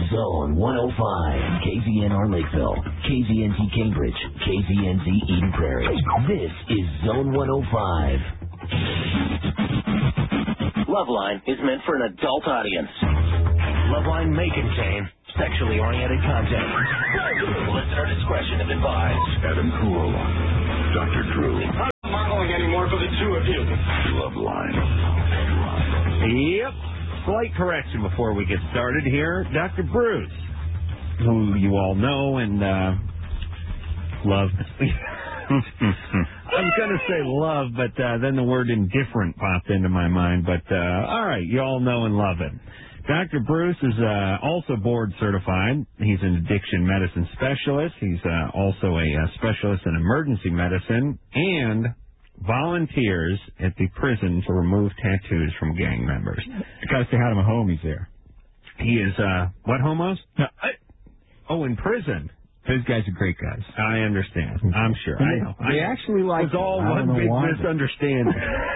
Zone 105, KZNR Lakeville, KZNT Cambridge, KZNZ Eden Prairie. This is Zone 105. Loveline is meant for an adult audience. Loveline may contain sexually oriented content. Listener discretion is advised. Adam Carolla, Dr. Drew. I'm not modeling anymore for the two of you. Loveline. Yep. Slight correction before we get started here. Dr. Bruce, who you all know and love. I was going to say love, but then the word indifferent popped into my mind. But all right, you all know and love him. Dr. Bruce is also board certified. He's an addiction medicine specialist. He's also a specialist in emergency medicine and volunteers at the prison to remove tattoos from gang members. Gotta say hi to my homies there. He is, what homos? In prison. Those guys are great guys. I understand. I'm sure. I know. They actually like it. It was all one big misunderstanding.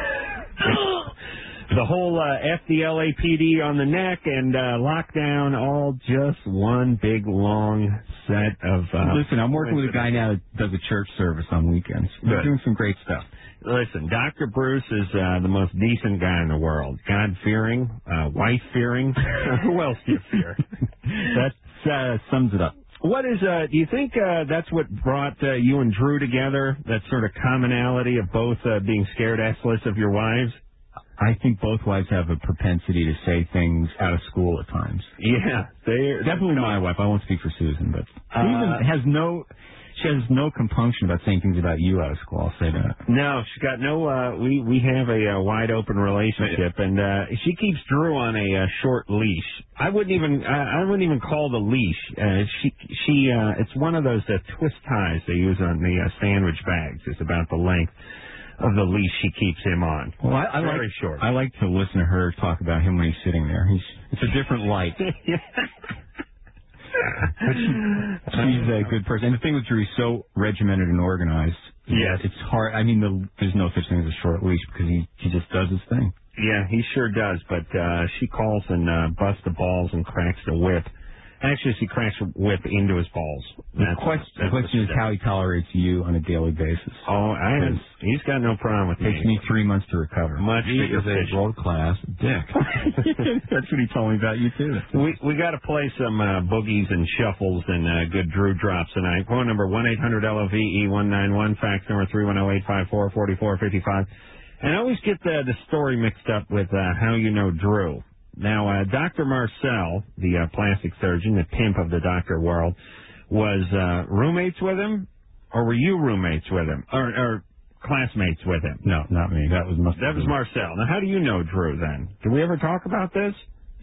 The whole FDLAPD on the neck and lockdown, all just one big long set of... Listen, I'm working with a guy now that does a church service on weekends. We're doing some great stuff. Listen, Dr. Bruce is the most decent guy in the world. God-fearing, wife-fearing. Who else do you fear? That sums it up. What is, do you think that's what brought you and Drew together, that sort of commonality of both being scared shitless of your wives? I think both wives have a propensity to say things out of school at times. Yeah. Definitely not my wife. I won't speak for Susan, but Susan has no compunction about saying things about you out of school, I'll say that. No, she's got no, we have a wide open relationship, and she keeps Drew on a short leash. I wouldn't even call it a leash. It's one of those twist ties they use on the sandwich bags. It's about the length of the leash she keeps him on. Well, very short. I like to listen to her talk about him when he's sitting there. It's a different light. But she's a good person. And the thing with Drew, he's so regimented and organized. Yes. It's hard. I mean, there's no such thing as a short leash because he just does his thing. Yeah, he sure does. But she calls and busts the balls and cracks the whip. Actually, she cracks the whip into his balls. The question is how he tolerates you on a daily basis. Oh, he's got no problem with it. Takes me 3 months to recover. He is a world-class dick. That's what he told me about you, too. We got to play some boogies and shuffles and good Drew drops tonight. Phone number 1-800-LOVE-191, fax number 310-854-4455. And I always get the story mixed up with how you know Drew. Now, Dr. Marcel, the plastic surgeon, the pimp of the doctor world, was roommates with him, or were you roommates with him, or classmates with him? No, not me. That was Marcel. Now, how do you know Drew then? Did we ever talk about this?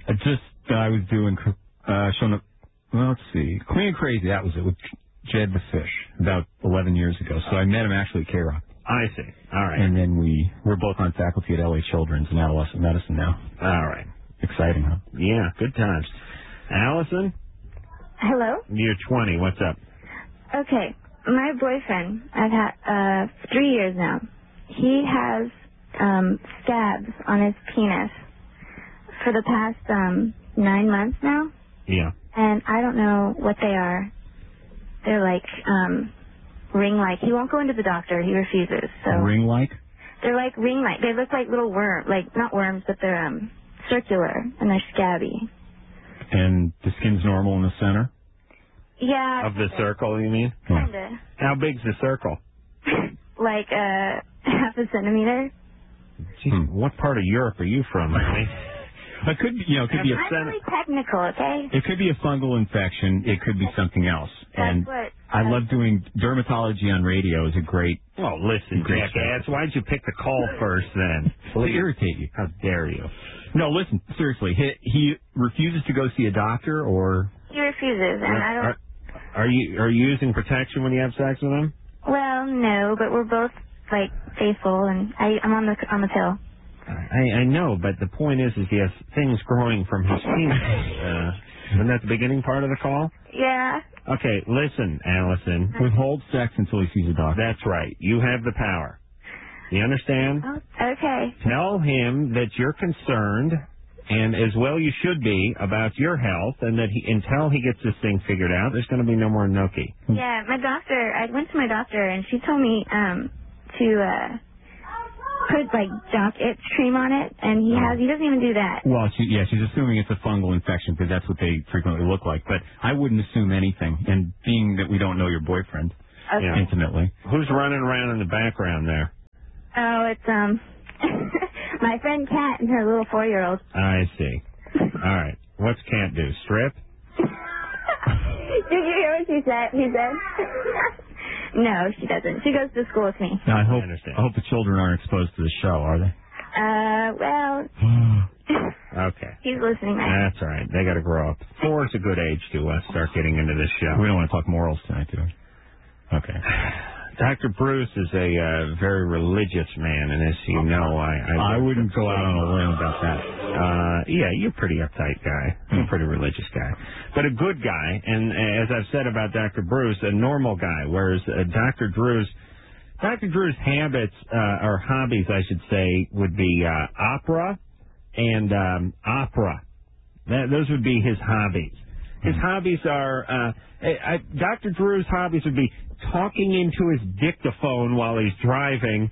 I was doing showing up. Well, let's see, Clean and Crazy. That was it with Jed the Fish about 11 years ago. So I met him actually at K-Rock. I see. All right. And then we're both on faculty at LA Children's in adolescent medicine now. All right. Exciting, huh? Yeah, good times. Allison? Hello? You're 20. What's up? Okay. My boyfriend, I've had 3 years now. He has scabs on his penis for the past 9 months now. Yeah. And I don't know what they are. They're like ring-like. He won't go into the doctor. He refuses. So ring-like? They're like ring-like. They look like little worms. Like, not worms, but they're circular, and they're scabby. And the skin's normal in the center? Yeah. Of the circle, you mean? Kinda. How big's the circle? Like half a centimeter. Jeez, what part of Europe are you from, honey? It could be, it could be a... I'm really technical, okay? It could be a fungal infection. It could be something else. That's what... I love doing dermatology on radio. Is a great... Oh, listen, jackass, why'd you pick the call first then? To irritate you. How dare you? No, listen, seriously. He refuses to go see a doctor, or... He refuses, and I don't... Are you using protection when you have sex with him? Well, no, but we're both, like, faithful, and I'm on the pill. I know, but the point is he has things growing from his penis. Isn't that the beginning part of the call? Yeah. Okay, listen, Allison. Withhold sex until he sees a doctor. That's right. You have the power. You understand? Oh, okay. Tell him that you're concerned and as well you should be about your health, and that until he gets this thing figured out, there's going to be no more Nookie. Yeah, I went to my doctor, and she told me to put, like, Jock Itch cream on it, and he doesn't even do that. Well, she's assuming it's a fungal infection because that's what they frequently look like. But I wouldn't assume anything, and being that we don't know your boyfriend intimately. Who's running around in the background there? Oh, it's, my friend Kat and her little 4-year-old. I see. All right. What's Kat do? Strip? Did you hear what she said? He said? No, she doesn't. She goes to school with me. Now, I hope the children aren't exposed to the show, are they? Well. Okay. He's listening now. That's all right. They got to grow up. 4 is a good age to start getting into this show. We don't want to talk morals tonight, do we? Okay. Dr. Bruce is a very religious man, and as you know, I wouldn't go out on a limb about that. Yeah, you're a pretty uptight guy. You're a pretty religious guy. But a good guy, and as I've said about Dr. Bruce, a normal guy, whereas Dr. Drew's habits, or hobbies, I should say, would be opera and opera. Those would be his hobbies. His hobbies are, Dr. Drew's hobbies would be talking into his dictaphone while he's driving,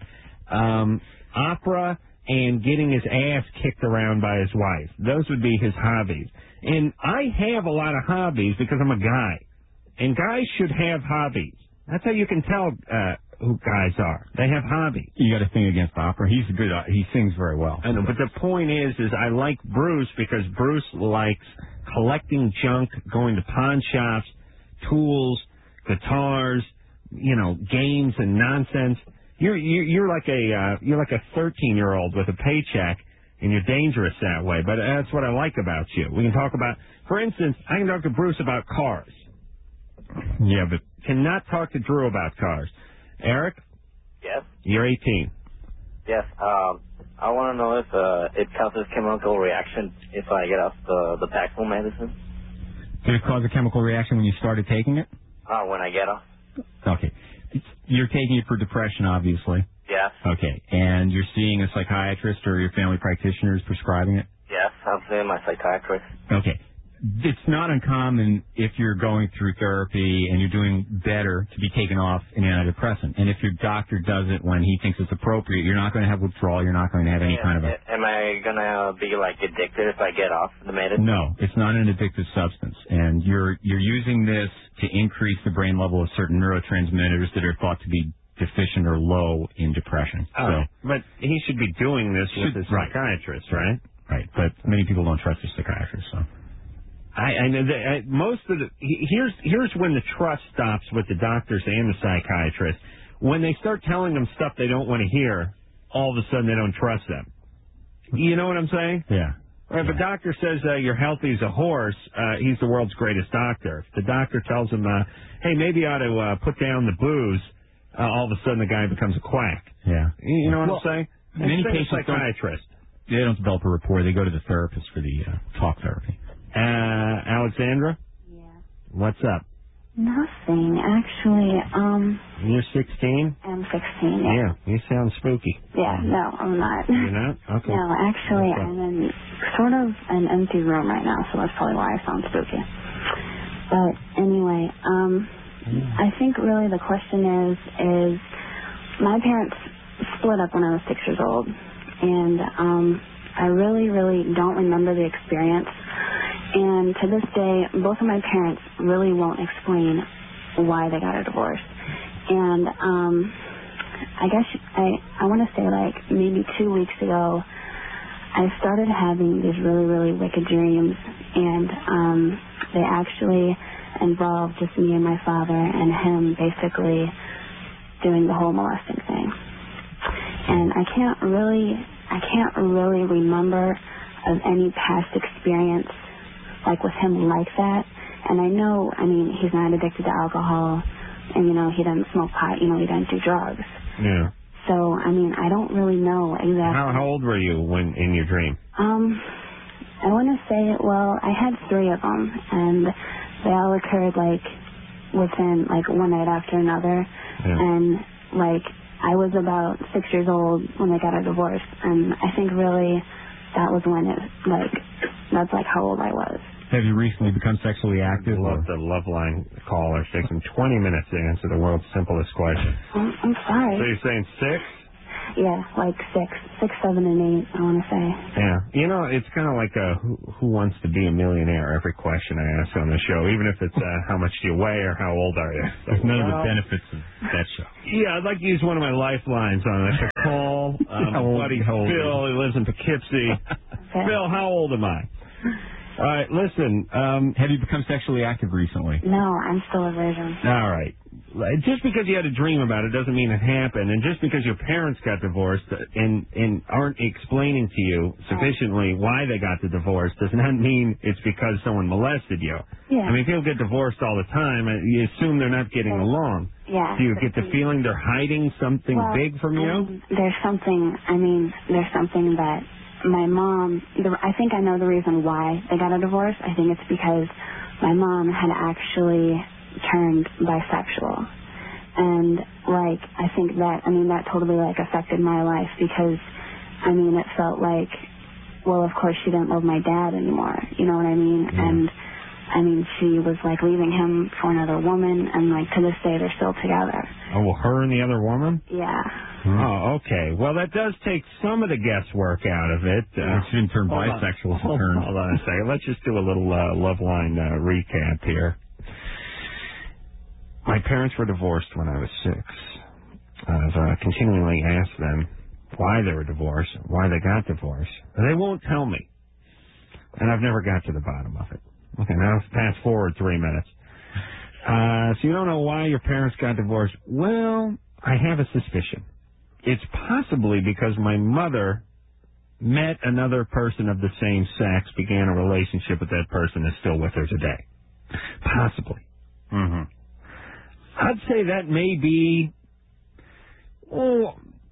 opera, and getting his ass kicked around by his wife. Those would be his hobbies. And I have a lot of hobbies because I'm a guy. And guys should have hobbies. That's how you can tell who guys are. They have hobbies. You got a thing against opera. He's good. He sings very well. I know, but the point is I like Bruce because Bruce likes collecting junk, going to pawn shops, tools, guitars, games and nonsense. You're like a 13-year-old with a paycheck, and you're dangerous that way. But that's what I like about you. We can talk about, for instance, I can talk to Bruce about cars. Yeah, but cannot talk to Drew about cars. Eric? Yes? You're 18. Yes. I want to know if it causes chemical reaction if I get off the Paxil medicine. Did it cause a chemical reaction when you started taking it? When I get off. Okay. You're taking it for depression, obviously. Yes. Okay. And you're seeing a psychiatrist or your family practitioner is prescribing it? Yes, I'm seeing my psychiatrist. Okay. It's not uncommon if you're going through therapy and you're doing better to be taken off an antidepressant. And if your doctor does it when he thinks it's appropriate, you're not going to have withdrawal. You're not going to have any kind of a... Am I going to be, addicted if I get off the medicine? No, it's not an addictive substance. And you're using this to increase the brain level of certain neurotransmitters that are thought to be deficient or low in depression. But he should be doing this with his psychiatrist, right? Right, but many people don't trust their psychiatrist, so... I know that most of the here's when the trust stops with the doctors and the psychiatrists. When they start telling them stuff they don't want to hear, all of a sudden they don't trust them. You know what I'm saying? Yeah. If a doctor says you're healthy as a horse, he's the world's greatest doctor. If the doctor tells him, hey, maybe you ought to put down the booze, all of a sudden the guy becomes a quack. Yeah. You know what I'm saying? In any case, psychiatrist. They don't develop a rapport. They go to the therapist for the talk therapy. Alexandra? Yeah. What's up? Nothing, actually. You're 16? I'm 16, yeah. Yeah, you sound spooky. Yeah, no, I'm not. You're not? Okay. No, actually, I'm in sort of an empty room right now, so that's probably why I sound spooky. But anyway, I think really the question is my parents split up when I was 6 years old, and I really, really don't remember the experience. And to this day, both of my parents really won't explain why they got a divorce. And I guess I want to say maybe 2 weeks ago, I started having these really, really wicked dreams. And they actually involved just me and my father and him basically doing the whole molesting thing. And I can't really remember of any past experience with him like that. And I know, he's not addicted to alcohol, and, he doesn't smoke pot, he doesn't do drugs. Yeah. So, I don't really know exactly. How old were you when in your dream? I want to say, I had 3 of them, and they all occurred, within, one night after another. Yeah. And, I was about 6 years old when they got a divorce, and I think really that was when it, That's like how old I was. Have you recently become sexually active? I love the Loveline caller. It takes them 20 minutes to answer the world's simplest question. I'm sorry. So you're saying 6? Yeah, like 6, 7, and 8, I want to say. Yeah. You know, it's kind of like who wants to be a millionaire, every question I ask on the show, even if it's how much do you weigh or how old are you. There's none of the benefits of that show. Yeah, I'd like to use one of my lifelines on it. Call buddy Phil. He lives in Poughkeepsie. Okay. Phil, how old am I? All right, listen. Have you become sexually active recently? No, I'm still a virgin. All right. Just because you had a dream about it doesn't mean it happened. And just because your parents got divorced and aren't explaining to you sufficiently why they got the divorce does not mean it's because someone molested you. Yeah. I mean, people get divorced all the time. You assume they're not getting along. Yeah. Do you get the feeling they're hiding something big from you? There's something that my mom, I think I know the reason why they got a divorce. I think it's because my mom had actually turned bisexual. And, like, I think that totally, like, affected my life because, it felt like, well, of course she didn't love my dad anymore. You know what I mean? Yeah. And, she was, like, leaving him for another woman, and, like, to this day they're still together. Oh, well, her and the other woman? Yeah. Oh, okay. Well, that does take some of the guesswork out of it. She didn't turn bisexual. Hold on a second. Let's just do a little Loveline recap here. My parents were divorced when I was 6. I've continually asked them why they were divorced, why they got divorced. They won't tell me. And I've never got to the bottom of it. Okay, now fast forward 3 minutes. So you don't know why your parents got divorced? Well, I have a suspicion. It's possibly because my mother met another person of the same sex, began a relationship with that person, is still with her today. Possibly. Mm-hmm. I'd say that may be 50%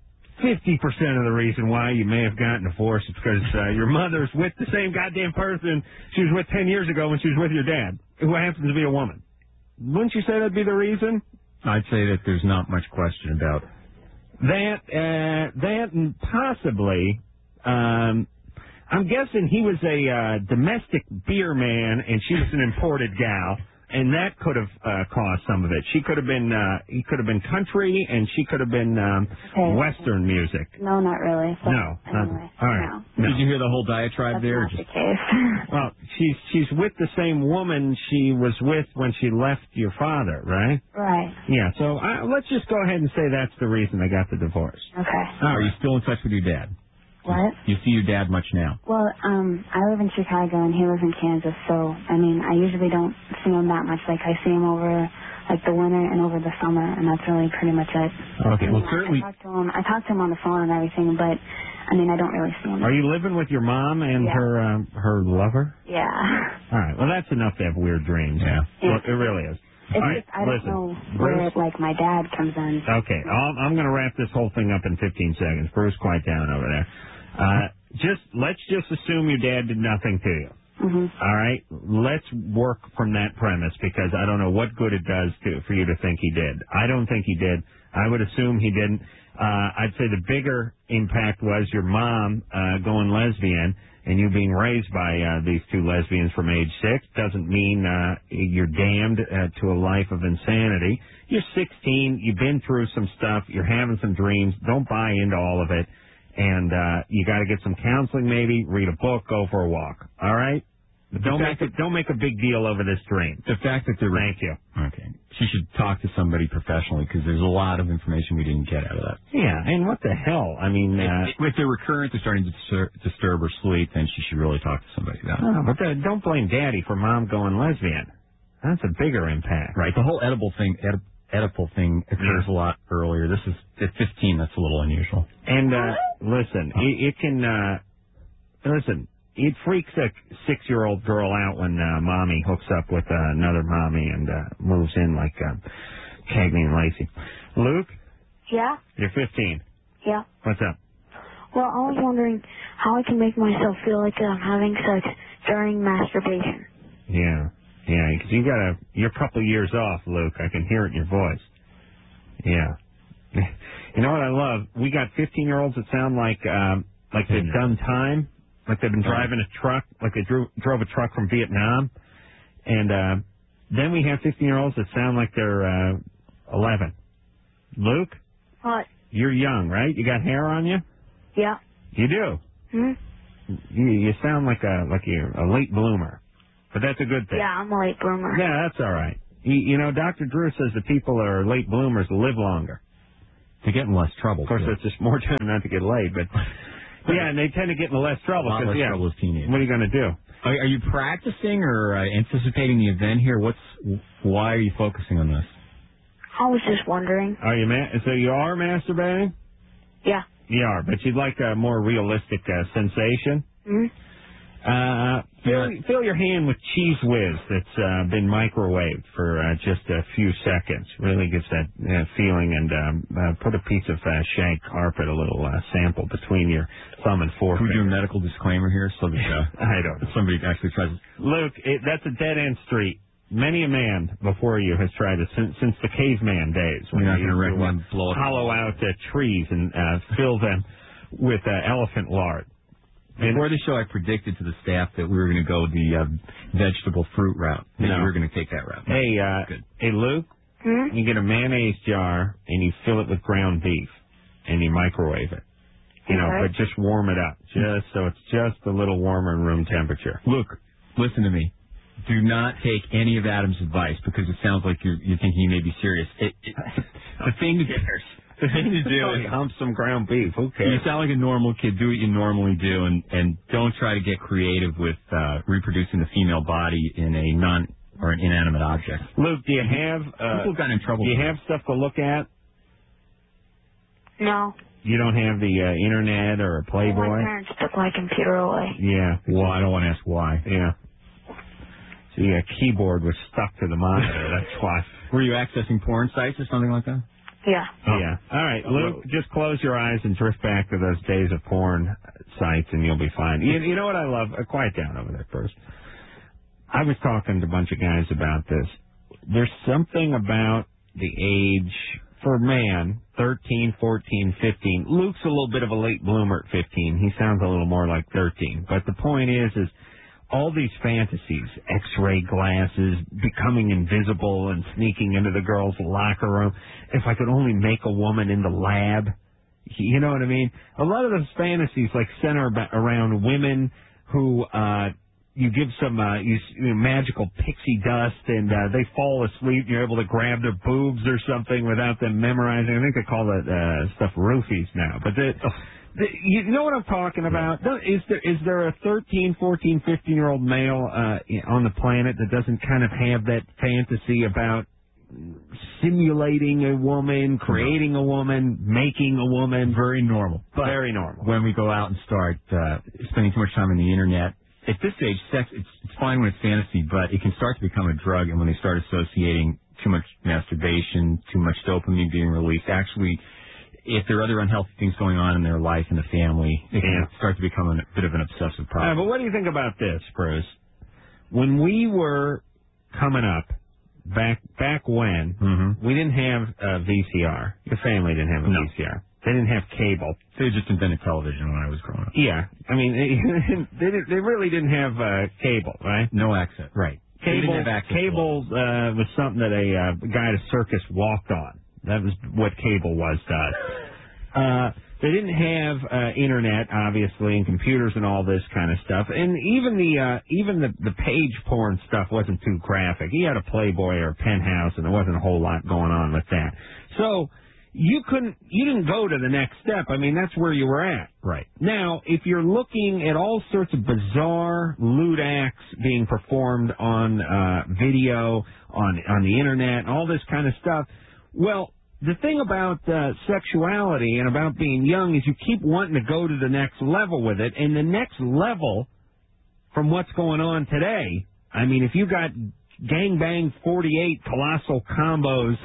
of the reason why you may have gotten divorced is because your mother's with the same goddamn person she was with 10 years ago when she was with your dad, who happens to be a woman. Wouldn't you say that'd be the reason? I'd say that there's not much question about that and possibly, I'm guessing he was a domestic beer man and she was an imported gal. And that could have caused some of it. He could have been country, and she could have been Western music. No, not really. So no. Anyway, all right. No. Did you hear the whole diatribe there? That's not the case. Well, she's with the same woman she was with when she left your father, right? Right. Yeah. So let's just go ahead and say that's the reason they got the divorce. Okay. Are you still in touch with your dad? What? You see your dad much now? Well, I live in Chicago and he lives in Kansas, so, I usually don't see him that much. Like, I see him over, like, the winter and over the summer, and that's really pretty much it. Okay, well, certainly... I talk to him on the phone and everything, but, I don't really see him. Are you living with your mom and her lover? Yeah. All right, well, that's enough to have weird dreams. Yeah. Well, it really is. It's all right, just, I don't know where, my dad comes in. Okay, I'm going to wrap this whole thing up in 15 seconds. Bruce, quiet down over there. Let's just assume your dad did nothing to you. Mm-hmm. All right? Let's work from that premise because I don't know what good it does for you to think he did. I don't think he did. I would assume he didn't. I'd say the bigger impact was your mom going lesbian and you being raised by these two lesbians from age 6. Doesn't mean you're damned to a life of insanity. You're 16. You've been through some stuff. You're having some dreams. Don't buy into all of it. And you got to get some counseling, maybe read a book, go for a walk. All right? But don't make a big deal over this dream. The fact that they're thank you. Okay, she should talk to somebody professionally because there's a lot of information we didn't get out of that. Yeah, and what the hell? If they're recurrent, they're starting to disturb her sleep, then she should really talk to somebody about it. But don't blame Daddy for Mom going lesbian. That's a bigger impact. Right. The whole Oedipal thing occurs a lot earlier. This is at 15. That's a little unusual. And listen, it can listen. It freaks a 6-year-old girl out when mommy hooks up with another mommy and moves in like Cagney and Lacey. Luke? Yeah? You're 15. Yeah. What's up? Well, I was wondering how I can make myself feel like I'm having sex during masturbation. Yeah, because you're a couple years off, Luke. I can hear it in your voice. Yeah. You know what I love? We got 15-year-olds that sound like they've done time. like they've been driving a truck, like they drove a truck from Vietnam. And then we have 15-year-olds that sound like they're 11. Luke? What? You're young, right? You got hair on you? Yeah. You do? You sound like you're a late bloomer. But that's a good thing. Yeah, I'm a late bloomer. Yeah, that's all right. You know, Dr. Drew says that people that are late bloomers live longer. They get in less trouble. Of course, it's just more time not to get laid, but yeah, and they tend to get in less trouble. A lot less trouble as teenagers. What are you going to do? Are you practicing or anticipating the event here? Why are you focusing on this? I was just wondering. Are you so you are masturbating? Yeah. You are, but you'd like a more realistic sensation? Fill your hand with Cheese Whiz that's been microwaved for just a few seconds. Really gives that feeling, and put a piece of shag carpet, a little sample between your thumb and forefinger. Can we do a medical disclaimer here so that I don't know. Somebody actually tries to... Luke, that's a dead-end street. Many a man before you has tried it since the caveman days. We're not going to recommend hollow out trees and fill them with elephant lard. Before the show, I predicted to the staff that we were going to go the vegetable fruit route. We were going to take that route. Hey, Luke, you get a mayonnaise jar and you fill it with ground beef and you microwave it. You know, but just warm it up, just so it's just a little warmer in room temperature. Luke, listen to me. Do not take any of Adam's advice because it sounds like you're thinking he may be serious. The thing to do is hump some ground beef. Who cares? You sound like a normal kid. Do what you normally do, and don't try to get creative with reproducing the female body in a or an inanimate object. Luke, do you have people got in trouble? Do you have stuff to look at? No. You don't have the internet or a Playboy? My parents took my computer away. Yeah. Well, I don't want to ask why. Yeah. The keyboard was stuck to the monitor. That's why. Were you accessing porn sites or something like that? Yeah. Yeah. All right, Luke, just close your eyes and drift back to those days of porn sites, and you'll be fine. You know what I love? Quiet down over there first. I was talking to a bunch of guys about this. There's something about the age for a man, 13, 14, 15. Luke's a little bit of a late bloomer at 15. He sounds a little more like 13. But the point is all these fantasies, X-ray glasses, becoming invisible and sneaking into the girls' locker room. If I could only make a woman in the lab, you know what I mean? A lot of those fantasies center around women who you give some magical pixie dust and they fall asleep and you're able to grab their boobs or something without them memorizing. I think they call that stuff roofies now. But you know what I'm talking about? Is there a 13, 14, 15-year-old male on the planet that doesn't kind of have that fantasy about simulating a woman, creating a woman, making a woman? Very normal. Very normal. When we go out and start spending too much time on the Internet, at this age, sex, it's fine when it's fantasy, but it can start to become a drug, and when they start associating too much masturbation, too much dopamine being released, actually... if there are other unhealthy things going on in their life and the family, it can start to become a bit of an obsessive problem. But what do you think about this, Bruce? When we were coming up, back when, we didn't have a VCR. Your family didn't have a VCR. They didn't have cable. They just invented television when I was growing up. Yeah. I mean, they really didn't have cable, right? No access. Right. Cable was something that a guy at a circus walked on. That was what cable was to us. They didn't have internet, obviously, and computers and all this kind of stuff. And even the page porn stuff wasn't too graphic. He had a Playboy or a Penthouse, and there wasn't a whole lot going on with that. So you didn't go to the next step. I mean, that's where you were at. Right. Now, if you're looking at all sorts of bizarre lewd acts being performed on video, on the internet, and all this kind of stuff, well, the thing about sexuality and about being young is you keep wanting to go to the next level with it, and the next level from what's going on today, I mean, if you got gangbang 48 colossal combos,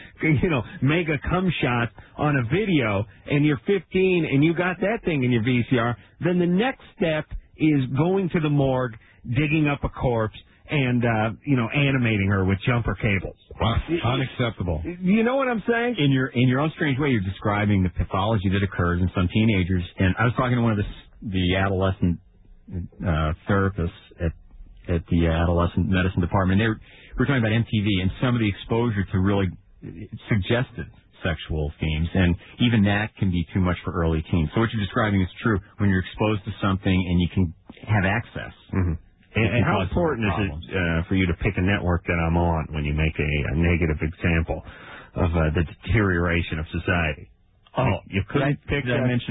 mega cum shots on a video, and you're 15 and you got that thing in your VCR, then the next step is going to the morgue, digging up a corpse, and, animating her with jumper cables. Unacceptable. You know what I'm saying? In your own strange way, you're describing the pathology that occurs in some teenagers. And I was talking to one of the adolescent therapists at the adolescent medicine department. We were talking about MTV and some of the exposure to really suggested sexual themes, and even that can be too much for early teens. So what you're describing is true when you're exposed to something and you can have access. Mm-hmm. And how important is it for you to pick a network that I'm on when you make a negative example of the deterioration of society? Oh, you couldn't pick did I mention